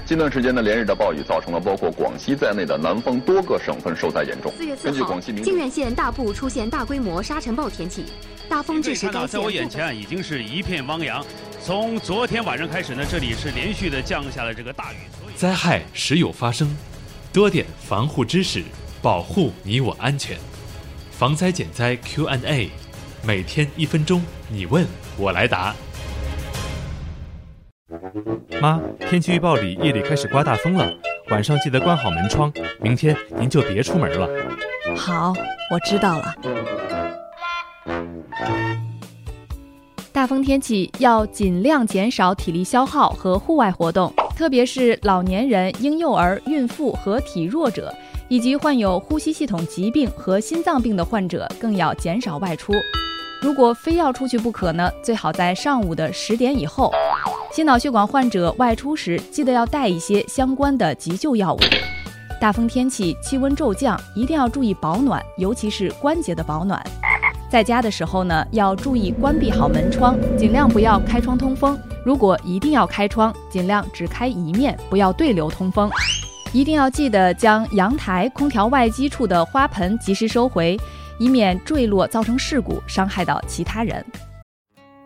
近段时间的连日的暴雨造成了包括广西在内的南方多个省份受灾严重。 4月4号，靖远县大部出现大规模沙尘暴天气，大风致使该县。 在我眼前已经是一片汪洋。从昨天晚上开始呢，这里是连续的降下了这个大雨。 灾害时有发生，多点防护知识，保护你我安全。防灾减灾 Q&A， 每天1分钟，你问我来答。 妈，天气预报里夜里开始刮大风了，晚上记得关好门窗，明天您就别出门了。 好，我知道了。 大风天气要尽量减少体力消耗和户外活动，特别是老年人、婴幼儿、孕妇和体弱者，以及患有呼吸系统疾病和心脏病的患者更要减少外出。如果非要出去不可呢，最好在上午的10点以后。心脑血管患者外出时记得要带一些相关的急救药物。大风天气气温骤降，一定要注意保暖，尤其是关节的保暖。在家的时候呢，要注意关闭好门窗，尽量不要开窗通风。如果一定要开窗，尽量只开一面，不要对流通风。一定要记得将阳台、空调外机处的花盆及时收回，以免坠落造成事故，伤害到其他人。